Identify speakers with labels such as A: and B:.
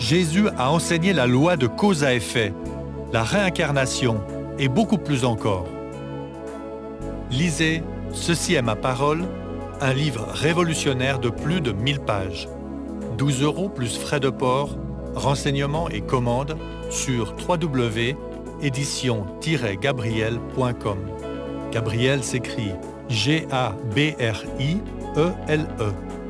A: Jésus a enseigné la loi de cause à effet, la réincarnation et beaucoup plus encore. Lisez Ceci est ma parole, un livre révolutionnaire de plus de 1000 pages. 12 € plus frais de port, renseignements et commandes sur www.édition-gabriel.com. Gabriel s'écrit Gabrielle.